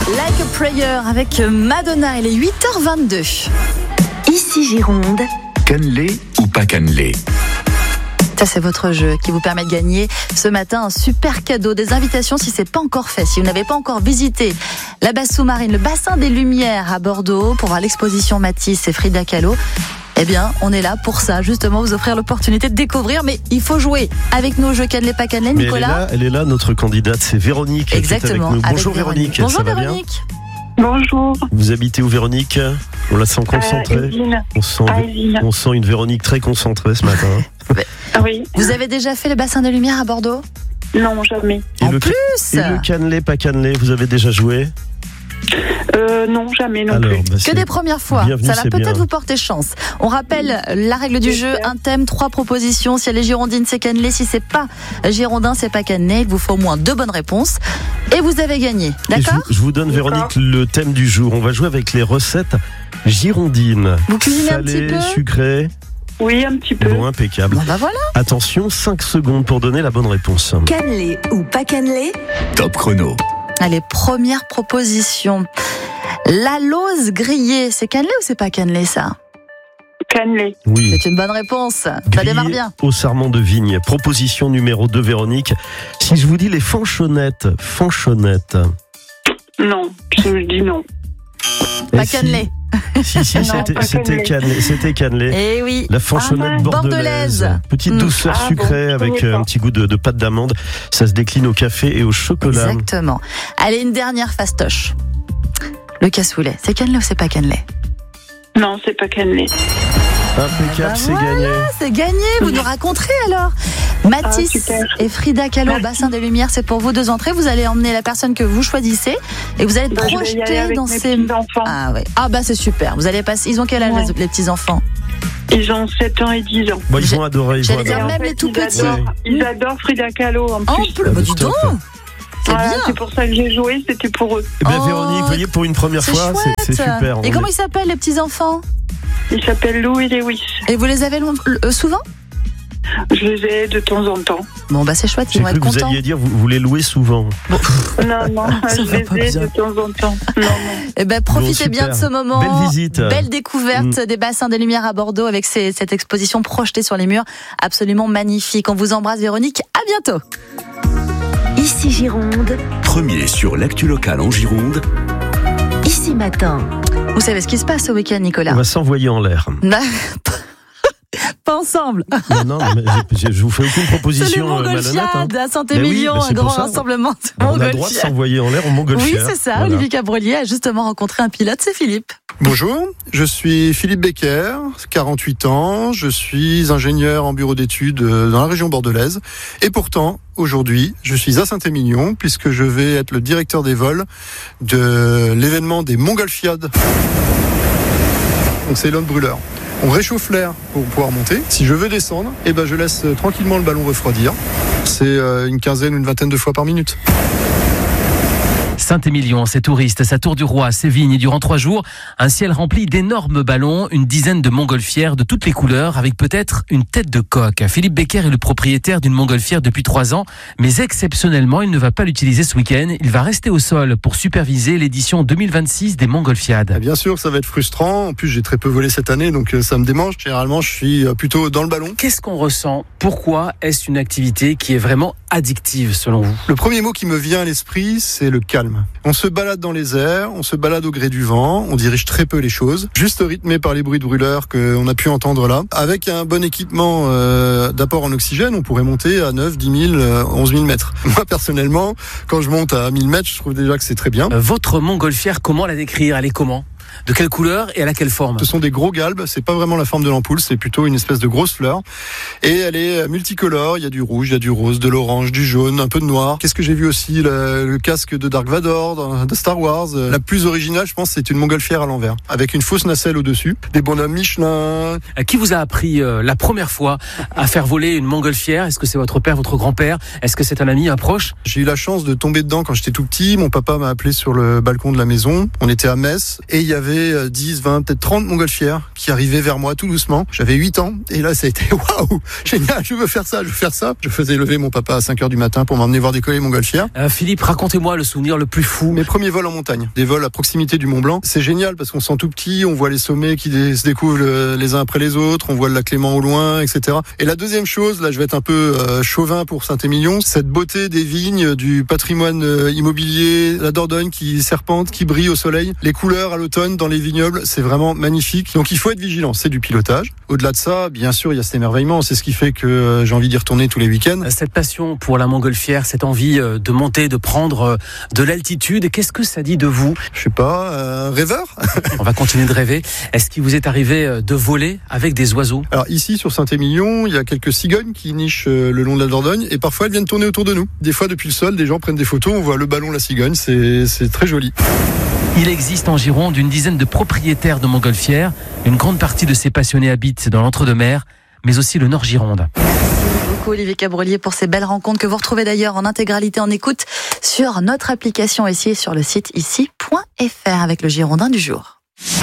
Like a Prayer avec Madonna, il est 8h22. Ici Gironde. Cannelé ou pas cannelé? Ça, c'est votre jeu qui vous permet de gagner ce matin un super cadeau, des invitations si c'est pas encore fait. Si vous n'avez pas encore visité la base sous-marine, le bassin des Lumières à Bordeaux pour voir l'exposition Matisse et Frida Kahlo, eh bien, on est là pour ça, justement, vous offrir l'opportunité de découvrir. Mais il faut jouer avec nos jeux cannelés, pas cannelés, Nicolas. Elle est là, notre candidate, c'est Véronique. Exactement. Qui est avec nous. Bonjour Véronique. Bonjour ça va Véronique. Bien? Bonjour. Vous habitez où Véronique? On la sent concentrée. On sent une Véronique très concentrée ce matin. Oui. Vous avez déjà fait le bassin des Lumières à Bordeaux? Non, jamais. Et le cannelé, pas cannelé, vous avez déjà joué? Non, jamais non Alors, plus. Que des premières fois. Bienvenue, ça va peut-être bien. vous porter chance. On rappelle la règle du jeu, un thème, 3 propositions. Si elle est girondine, c'est cannelé. Si c'est pas girondin, c'est pas cannelé. Il vous faut au moins 2 bonnes réponses. Et vous avez gagné. D'accord? Je vous donne, Véronique, le thème du jour. On va jouer avec les recettes girondines. Vous cuisinez un petit Salé, peu? sucré. Oui, un petit peu. Bon, impeccable. Bon, bah voilà. Attention, 5 secondes pour donner la bonne réponse. Cannelé ou pas cannelé? Top chrono. Allez, première proposition. La lauze grillée, c'est cannelé ou c'est pas cannelé ça? Cannelé. Oui. C'est une bonne réponse. Ça Grillé démarre bien. au sarment de vigne. Proposition numéro 2, Véronique. Si je vous dis les fanchonnettes. Non, je dis non. Pas cannelé. Si, Non, c'était cannelé. Eh oui. La fanchonnette bordelaise. Petite douceur sucrée bon, avec je connais pas. un petit goût de pâte d'amande. Ça se décline au café et au chocolat. Exactement. Allez, une dernière fastoche. Le cassoulet, c'est cannelé ou c'est pas cannelé? Non, c'est pas cannelé. Impeccable, Bah c'est voilà. gagné. C'est gagné, vous nous raconterez alors. Matisse super. et Frida Kahlo au bassin des Lumières, c'est pour vous 2 entrées. Vous allez emmener la personne que vous choisissez et vous allez être Je vais y aller projeté avec dans mes ces... petits-enfants. Ah ouais. Ah bah c'est super. Vous allez passer. Ils ont quel âge les petits enfants? Ils ont 7 ans et 10 ans. Bon, ils ont adoré. J'allais dire Et en même fait, les tout ils petits. Ils adorent Frida Kahlo en En plus. plus, bah, dis Stop. donc. C'est Voilà, bien. c'est pour ça que j'ai joué, c'était pour eux. Eh ben, Oh, Véronique, vous voyez, pour une première C'est fois, chouette. c'est super. Et comment ils s'appellent les petits enfants? Ils s'appellent Lou et Lewis. Et vous les avez souvent? Je les ai de temps en temps. Bon bah c'est chouette, ils J'ai vont cru être que vous contents. alliez dire, vous les louez souvent. Non, Ça je va pas les ai bien. de temps en temps. Non. Eh ben, profitez Bon, bien super. de ce moment. Belle visite. Belle découverte des bassins des Lumières à Bordeaux avec cette exposition projetée sur les murs. Absolument magnifique. On vous embrasse, Véronique. À bientôt. Ici Gironde. Premier sur l'actu locale en Gironde. Ici Matin. Vous savez ce qui se passe ce week-end, Nicolas? On va s'envoyer en l'air. Pas ensemble. Non, mais je vous fais aucune C'est les proposition malhonnête. Montgolfiades à Saint-Émilion, Mais oui, un c'est pour grand ça. rassemblement de On a le droit de montgolfières. s'envoyer en l'air en montgolfière. Oui, c'est ça. Voilà. Olivier Cabrolier a justement rencontré un pilote, c'est Philippe. Bonjour, je suis Philippe Becker, 48 ans, je suis ingénieur en bureau d'études dans la région bordelaise et pourtant, aujourd'hui, je suis à Saint-Émilion puisque je vais être le directeur des vols de l'événement des Montgolfiades. Donc c'est l'homme brûleur. On réchauffe l'air pour pouvoir monter. Si je veux descendre, je laisse tranquillement le ballon refroidir. C'est une quinzaine ou une vingtaine de fois par minute. Saint-Émilion, ses touristes, sa tour du roi, ses vignes et durant 3 jours, un ciel rempli d'énormes ballons, une dizaine de montgolfières de toutes les couleurs avec peut-être une tête de coq. Philippe Becker est le propriétaire d'une montgolfière depuis 3 ans, mais exceptionnellement, il ne va pas l'utiliser ce week-end. Il va rester au sol pour superviser l'édition 2026 des Montgolfiades. Bien sûr, ça va être frustrant. En plus, j'ai très peu volé cette année, donc ça me démange. Généralement, je suis plutôt dans le ballon. Qu'est-ce qu'on ressent? Pourquoi est-ce une activité qui est vraiment addictive selon vous? Le premier mot qui me vient à l'esprit, c'est le calme. On se balade dans les airs, on se balade au gré du vent, on dirige très peu les choses, juste rythmé par les bruits de brûleurs qu'on a pu entendre là. Avec un bon équipement d'apport en oxygène, on pourrait monter à 9, 10 000, 11 000 mètres. Moi, personnellement, quand je monte à 1000 mètres, je trouve déjà que c'est très bien. Votre montgolfière, comment la décrire? Elle est comment? De quelle couleur et à laquelle forme? Ce sont des gros galbes, c'est pas vraiment la forme de l'ampoule, c'est plutôt une espèce de grosse fleur. Et elle est multicolore, il y a du rouge, il y a du rose, de l'orange, du jaune, un peu de noir. Qu'est-ce que j'ai vu aussi? Le casque de Dark Vador, de Star Wars. La plus originale, je pense, c'est une montgolfière à l'envers, avec une fausse nacelle au-dessus. Des bonhommes Michelin. Qui vous a appris la première fois à faire voler une montgolfière? Est-ce que c'est votre père, votre grand-père? Est-ce que c'est un ami, un proche? J'ai eu la chance de tomber dedans quand j'étais tout petit. Mon papa m'a appelé sur le balcon de la maison. On était à Metz et il y avait j'avais 10, 20, peut-être 30 montgolfières qui arrivaient vers moi tout doucement. J'avais 8 ans et là ça a été waouh, génial, je veux faire ça. Je faisais lever mon papa à 5h du matin pour m'emmener voir décoller les montgolfières. Philippe, racontez-moi le souvenir le plus fou. Mes premiers vols en montagne, des vols à proximité du Mont Blanc. C'est génial parce qu'on se sent tout petit, on voit les sommets qui se découvrent les uns après les autres, on voit le lac Léman au loin, etc. Et la deuxième chose, là je vais être un peu chauvin pour Saint-Émilion, cette beauté des vignes, du patrimoine immobilier, la Dordogne qui serpente, qui brille au soleil, les couleurs à l'automne dans les vignobles, c'est vraiment magnifique. Donc il faut être vigilant, c'est du pilotage. Au-delà de ça, bien sûr, il y a cet émerveillement, c'est ce qui fait que j'ai envie d'y retourner tous les week-ends. Cette passion pour la montgolfière, cette envie de monter, de prendre de l'altitude, qu'est-ce que ça dit de vous ? Je sais pas, rêveur. On va continuer de rêver. Est-ce qu'il vous est arrivé de voler avec des oiseaux ? Alors ici, sur Saint-Émilion, il y a quelques cigognes qui nichent le long de la Dordogne et parfois elles viennent tourner autour de nous. Des fois, depuis le sol, des gens prennent des photos, on voit le ballon, la cigogne, c'est très joli. Il existe en Gironde une dizaine de propriétaires de montgolfières. Une grande partie de ces passionnés habitent dans l'Entre-deux-Mers, mais aussi le Nord Gironde. Merci beaucoup Olivier Cabrelier pour ces belles rencontres que vous retrouvez d'ailleurs en intégralité en écoute sur notre application ici et sur le site ici.fr avec le Girondin du jour.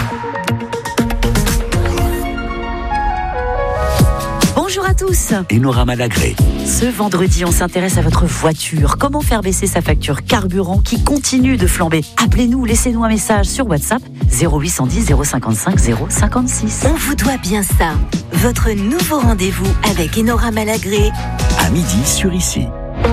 Bonjour à tous. Enora Malagré. Ce vendredi, on s'intéresse à votre voiture. Comment faire baisser sa facture carburant qui continue de flamber ? Appelez-nous, laissez-nous un message sur WhatsApp 0810 055 056. On vous doit bien ça. Votre nouveau rendez-vous avec Enora Malagré. À midi sur Ici.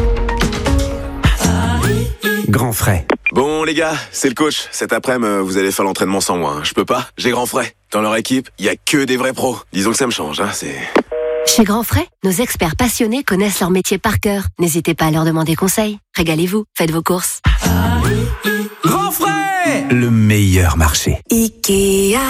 Grand frais. Bon les gars, c'est le coach. Cet après-midi, vous allez faire l'entraînement sans moi. Je peux pas, j'ai grand frais. Dans leur équipe, il y a que des vrais pros. Disons que ça me change, c'est... Chez Grand Frais, nos experts passionnés connaissent leur métier par cœur. N'hésitez pas à leur demander conseil. Régalez-vous, faites vos courses. Grand frais, le meilleur marché. Ikea.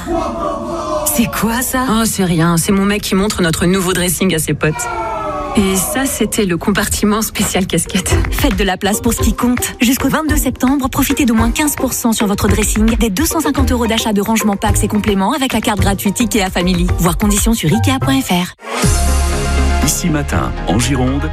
C'est quoi ça ? Oh, c'est rien. C'est mon mec qui montre notre nouveau dressing à ses potes. Et ça, c'était le compartiment spécial casquette. Faites de la place pour ce qui compte. Jusqu'au 22 septembre, profitez d'au moins 15% sur votre dressing, des 250 € d'achat de rangement packs et compléments avec la carte gratuite Ikea Family. Voir conditions sur Ikea.fr. Ici Matin, en Gironde,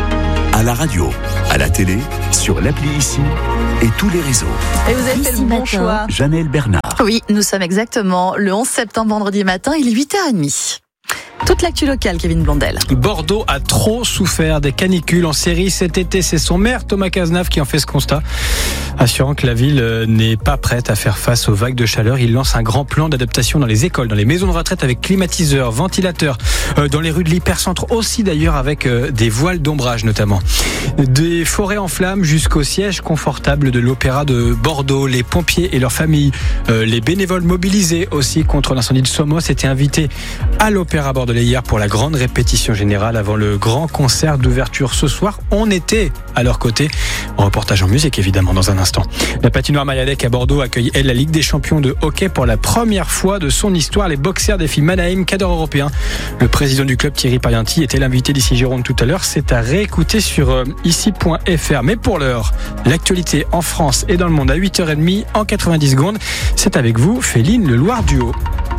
à la radio, à la télé, sur l'appli Ici et tous les réseaux. Et vous avez fait le bon choix. Janelle Bernard. Oui, nous sommes exactement le 11 septembre, vendredi matin, il est 8h30. Toute l'actu locale, Kevin Blondel. Bordeaux a trop souffert des canicules en série cet été. C'est son maire, Thomas Cazenave, qui en fait ce constat, assurant que la ville n'est pas prête à faire face aux vagues de chaleur. Il lance un grand plan d'adaptation dans les écoles, dans les maisons de retraite avec climatiseurs, ventilateurs, dans les rues de l'hypercentre aussi d'ailleurs avec des voiles d'ombrage notamment. Des forêts en flammes jusqu'au siège confortable de l'Opéra de Bordeaux. Les pompiers et leurs familles, les bénévoles mobilisés aussi contre l'incendie de Somos étaient invités à l'Opéra Bordelais hier pour la grande répétition générale avant le grand concert d'ouverture ce soir. On était à leur côté. Reportage en musique évidemment dans un instant. La patinoire Mayadec à Bordeaux accueille la Ligue des champions de hockey pour la première fois de son histoire. Les boxers défient Mannheim, cadre européen. Le président du club Thierry Parienti était l'invité d'Ici Gironde tout à l'heure. C'est à réécouter sur ici.fr. Mais pour l'heure, l'actualité en France et dans le monde à 8h30 en 90 secondes. C'est avec vous, Féline Le Loir-Duhaut.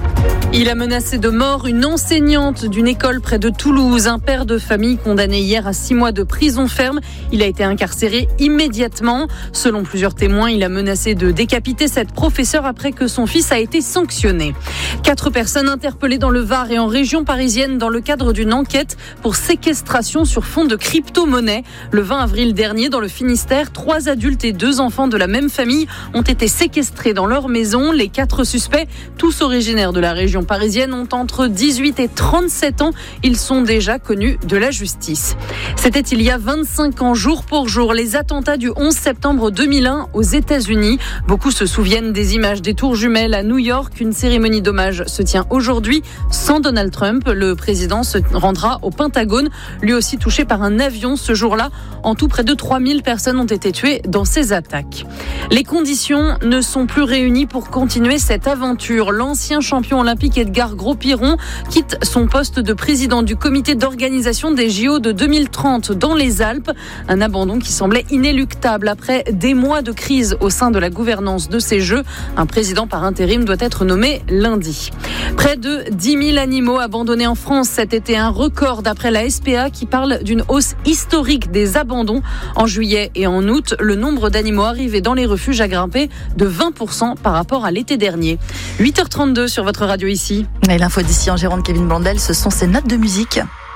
Il a menacé de mort une enseignante d'une école près de Toulouse. Un père de famille condamné hier à 6 mois de prison ferme. Il a été incarcéré immédiatement. Selon plusieurs témoins, il a menacé de décapiter cette professeure après que son fils a été sanctionné. 4 personnes interpellées dans le Var et en région parisienne dans le cadre d'une enquête pour séquestration sur fond de crypto-monnaie. Le 20 avril dernier, dans le Finistère, 3 adultes et 2 enfants de la même famille ont été séquestrés dans leur maison. Les 4 suspects, tous originaires de la région parisienne, ont entre 18 et 37 ans. Ils sont déjà connus de la justice. C'était il y a 25 ans, jour pour jour, les attentats du 11 septembre 2001 aux États-Unis. Beaucoup se souviennent des images des tours jumelles à New York. Une cérémonie d'hommage se tient aujourd'hui sans Donald Trump. Le président se rendra au Pentagone, lui aussi touché par un avion ce jour-là. En tout, près de 3000 personnes ont été tuées dans ces attaques. Les conditions ne sont plus réunies pour continuer cette aventure. L'ancien champion olympique Edgar Gros-Piron quitte son poste de président du comité d'organisation des JO de 2030 dans les Alpes. Un abandon qui semblait inéluctable après des mois de crise au sein de la gouvernance de ces Jeux. Un président par intérim doit être nommé lundi. Près de 10 000 animaux abandonnés en France cet été, un record d'après la SPA qui parle d'une hausse historique des abandons. En juillet et en août, le nombre d'animaux arrivés dans les rues refuge a grimpé de 20% par rapport à l'été dernier. 8h32 sur votre radio ici. Et l'info d'ici en Gironde, Kevin Blondel, ce sont ses notes de musique.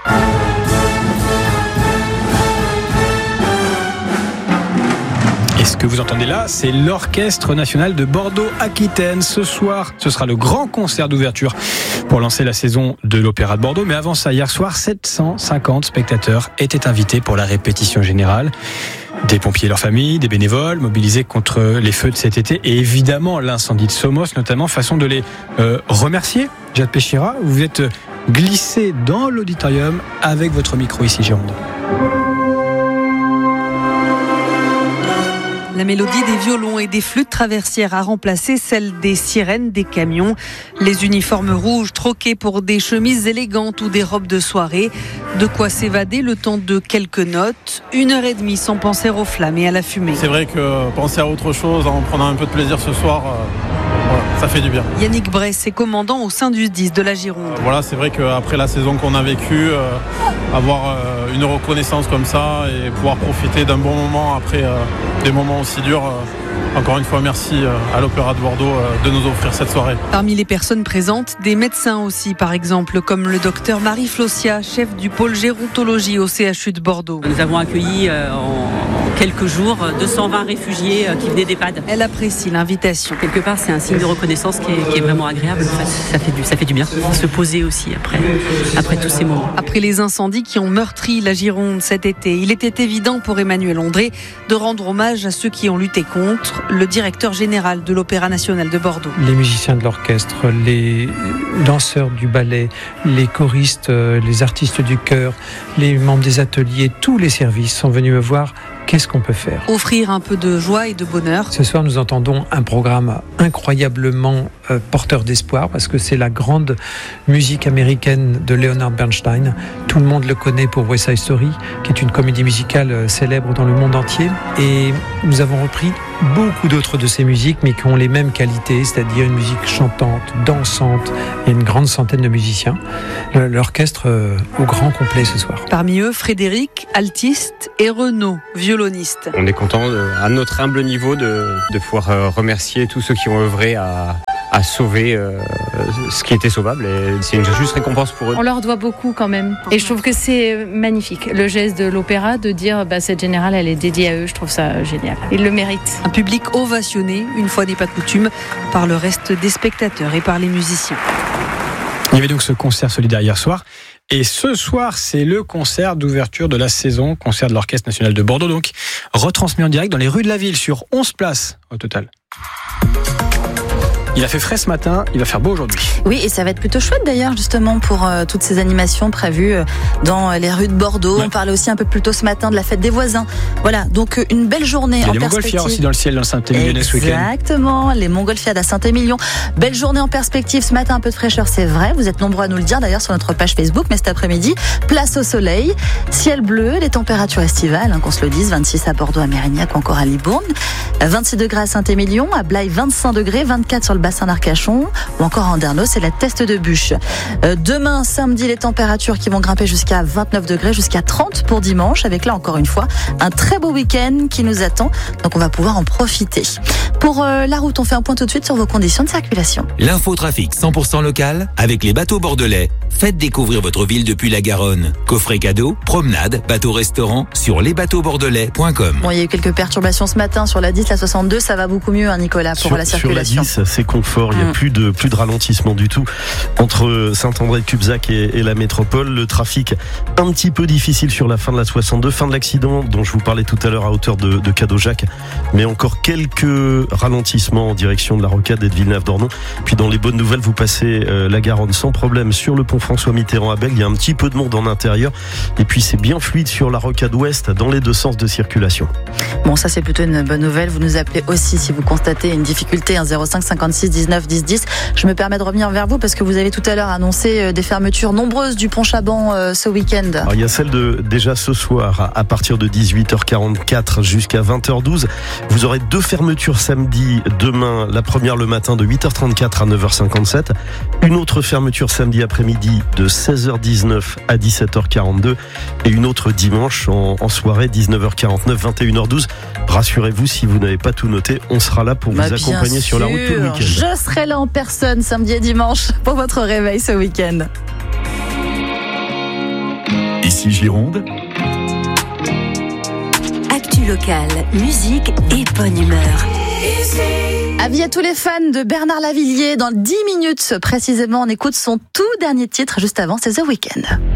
Et ce que vous entendez là, c'est l'Orchestre National de Bordeaux-Aquitaine. Ce soir, ce sera le grand concert d'ouverture pour lancer la saison de l'Opéra de Bordeaux. Mais avant ça, hier soir, 750 spectateurs étaient invités pour la répétition générale. Des pompiers et leurs familles, des bénévoles mobilisés contre les feux de cet été et évidemment l'incendie de Somos, notamment, façon de les remercier. Jade Péchira, vous êtes glissé dans l'auditorium avec votre micro ici, Gironde. La mélodie des violons et des flûtes traversières a remplacé celle des sirènes des camions. Les uniformes rouges troqués pour des chemises élégantes ou des robes de soirée. De quoi s'évader le temps de quelques notes. 1h30 sans penser aux flammes et à la fumée. C'est vrai que penser à autre chose en prenant un peu de plaisir ce soir, ça fait du bien. Yannick Bress est commandant au sein du 10 de la Gironde. Voilà, c'est vrai qu'après la saison qu'on a vécue, avoir une reconnaissance comme ça et pouvoir profiter d'un bon moment après des moments aussi durs. Encore une fois, merci à l'Opéra de Bordeaux de nous offrir cette soirée. Parmi les personnes présentes, des médecins aussi, par exemple, comme le docteur Marie Flossia, chef du pôle gérontologie au CHU de Bordeaux. Nous avons accueilli en quelques jours 220 réfugiés qui venaient d'EHPAD. Elle apprécie l'invitation. Quelque part, c'est un signe de reconnaissance qui est vraiment agréable. En fait. Ça fait du bien. Se poser aussi après tous ces moments. Après les incendies qui ont meurtri la Gironde cet été, il était évident pour Emmanuel Ondré de rendre hommage à ceux qui ont lutté contre. Le directeur général de l'Opéra National de Bordeaux. Les musiciens de l'orchestre, les danseurs du ballet, les choristes, les artistes du chœur, les membres des ateliers, tous les services sont venus me voir. Qu'est-ce qu'on peut faire ? Offrir un peu de joie et de bonheur. Ce soir, nous entendons un programme incroyablement porteur d'espoir parce que c'est la grande musique américaine de Leonard Bernstein. Tout le monde le connaît pour West Side Story, qui est une comédie musicale célèbre dans le monde entier. Et nous avons repris beaucoup d'autres de ces musiques, mais qui ont les mêmes qualités, c'est-à-dire une musique chantante, dansante, et une grande centaine de musiciens. L'orchestre au grand complet ce soir. Parmi eux, Frédéric, altiste, et Renaud, violoniste. On est content, à notre humble niveau, de pouvoir remercier tous ceux qui ont œuvré à sauver ce qui était sauvable. Et c'est une juste récompense pour eux. On leur doit beaucoup quand même. Et je trouve que c'est magnifique. Le geste de l'opéra de dire cette générale, elle est dédiée à eux. Je trouve ça génial. Ils le méritent. Un public ovationné, une fois n'est pas coutume, par le reste des spectateurs et par les musiciens. Il y avait donc ce concert solidaire hier soir. Et ce soir, c'est le concert d'ouverture de la saison, concert de l'Orchestre National de Bordeaux, donc retransmis en direct dans les rues de la ville sur 11 places au total. Il a fait frais ce matin, il va faire beau aujourd'hui. Oui, et ça va être plutôt chouette d'ailleurs, justement, pour toutes ces animations prévues dans les rues de Bordeaux. Ouais. On parlait aussi un peu plus tôt ce matin de la fête des voisins. Voilà, donc une belle journée en perspective. Il y a les Montgolfières aussi dans le ciel, dans le Saint-Émilionnais ce week-end. Exactement, les Montgolfières à Saint-Émilion. Belle journée en perspective ce matin, un peu de fraîcheur, c'est vrai. Vous êtes nombreux à nous le dire d'ailleurs sur notre page Facebook, mais cet après-midi, place au soleil, ciel bleu, les températures estivales, qu'on se le dise, 26 à Bordeaux, à Mérignac ou encore à Libourne, 26 degrés à Saint-Émilion, à Blaye 25 degrés, 24 sur le bassin d'Arcachon ou encore à Andernos, c'est la Teste de Bûche. Demain, samedi, les températures qui vont grimper jusqu'à 29 degrés, jusqu'à 30 pour dimanche, avec là encore une fois un très beau week-end qui nous attend, donc on va pouvoir en profiter. Pour la route, on fait un point tout de suite sur vos conditions de circulation. L'infotrafic 100% local avec les bateaux bordelais. Faites découvrir votre ville depuis la Garonne. Coffret cadeau, promenade, bateau-restaurant sur lesbateauxbordelais.com. Bon, il y a eu quelques perturbations ce matin sur la 10, la 62, ça va beaucoup mieux, Nicolas, pour la circulation. Sur la 10, c'est confort, il n'y a plus de ralentissement du tout. Entre Saint-André-de-Cubzac et la métropole, le trafic un petit peu difficile sur la fin de la 62, fin de l'accident dont je vous parlais tout à l'heure à hauteur de Cadeaujac, mais encore quelques ralentissements en direction de la Rocade et de Villeneuve-d'Ornon. Puis dans les bonnes nouvelles, vous passez la Garonne sans problème sur le pont François Mitterrand à Bègle, il y a un petit peu de monde en intérieur et puis c'est bien fluide sur la Rocade Ouest dans les deux sens de circulation. Bon, ça c'est plutôt une bonne nouvelle. Vous nous appelez aussi si vous constatez une difficulté, 05 56 19 10 10. Je me permets de revenir vers vous parce que vous avez tout à l'heure annoncé des fermetures nombreuses du pont Chaban ce week-end. Alors, il y a celle de déjà ce soir à partir de 18h44 jusqu'à 20h12. Vous aurez deux fermetures samedi samedi, demain, la première le matin de 8h34 à 9h57. Une autre fermeture samedi après-midi de 16h19 à 17h42. Et une autre dimanche en soirée, 19h49, 21h12. Rassurez-vous, si vous n'avez pas tout noté, on sera là pour vous accompagner sur la route tout le week-end. Je serai là en personne samedi et dimanche pour votre réveil ce week-end. Ici Gironde. Actu locale, musique et bonne humeur. Avis à tous les fans de Bernard Lavilliers. Dans 10 minutes précisément, on écoute son tout dernier titre juste avant, c'est The Weeknd.